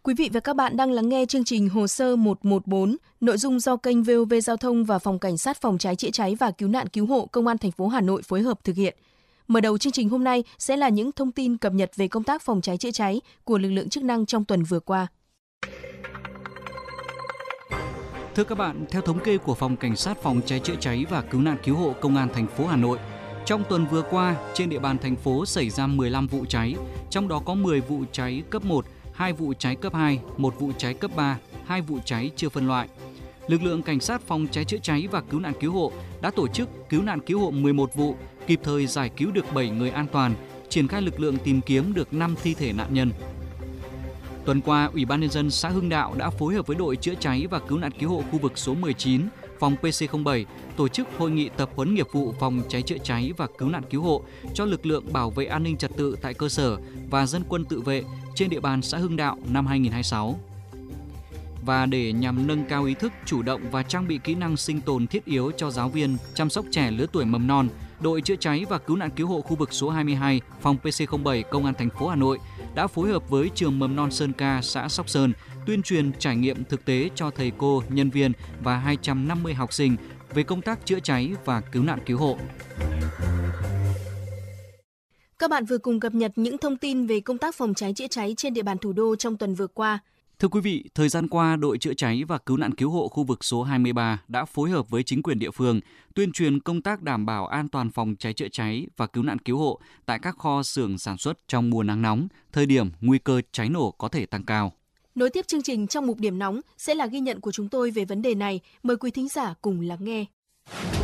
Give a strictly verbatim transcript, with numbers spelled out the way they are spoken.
Quý vị và các bạn đang lắng nghe chương trình Hồ sơ một một bốn, nội dung do kênh vê o vê Giao thông và Phòng Cảnh sát Phòng cháy chữa cháy và Cứu nạn Cứu hộ Công an thành phố Hà Nội phối hợp thực hiện. Mở đầu chương trình hôm nay sẽ là những thông tin cập nhật về công tác phòng cháy chữa cháy của lực lượng chức năng trong tuần vừa qua. Thưa các bạn, theo thống kê của Phòng Cảnh sát Phòng cháy chữa cháy và Cứu nạn Cứu hộ Công an thành phố Hà Nội, trong tuần vừa qua, trên địa bàn thành phố xảy ra mười lăm vụ cháy, trong đó có mười vụ cháy cấp một, hai vụ cháy cấp hai, một vụ cháy cấp ba, hai vụ cháy chưa phân loại. Lực lượng Cảnh sát Phòng cháy chữa cháy và Cứu nạn Cứu hộ đã tổ chức cứu nạn cứu hộ mười một vụ, kịp thời giải cứu được bảy người an toàn, triển khai lực lượng tìm kiếm được năm thi thể nạn nhân. Tuần qua, Ủy ban Nhân dân xã Hưng Đạo đã phối hợp với đội chữa cháy và cứu nạn cứu hộ khu vực số mười chín, phòng pê xê không bảy, tổ chức hội nghị tập huấn nghiệp vụ phòng cháy chữa cháy và cứu nạn cứu hộ cho lực lượng bảo vệ an ninh trật tự tại cơ sở và dân quân tự vệ trên địa bàn xã Hưng Đạo năm hai nghìn không trăm hai mươi sáu. Và để nhằm nâng cao ý thức chủ động và trang bị kỹ năng sinh tồn thiết yếu cho giáo viên chăm sóc trẻ lứa tuổi mầm non, đội chữa cháy và cứu nạn cứu hộ khu vực số hai mươi hai, phòng pê xê không bảy, Công an thành phố Hà Nội đã phối hợp với trường mầm non Sơn Ca, xã Sóc Sơn tuyên truyền trải nghiệm thực tế cho thầy cô, nhân viên và hai trăm năm mươi học sinh về công tác chữa cháy và cứu nạn cứu hộ. Các bạn vừa cùng cập nhật những thông tin về công tác phòng cháy chữa cháy trên địa bàn thủ đô trong tuần vừa qua. Thưa quý vị, thời gian qua, đội chữa cháy và cứu nạn cứu hộ khu vực số hai mươi ba đã phối hợp với chính quyền địa phương tuyên truyền công tác đảm bảo an toàn phòng cháy chữa cháy và cứu nạn cứu hộ tại các kho xưởng sản xuất trong mùa nắng nóng, thời điểm nguy cơ cháy nổ có thể tăng cao. Nối tiếp chương trình trong mục điểm nóng sẽ là ghi nhận của chúng tôi về vấn đề này. Mời quý thính giả cùng lắng nghe.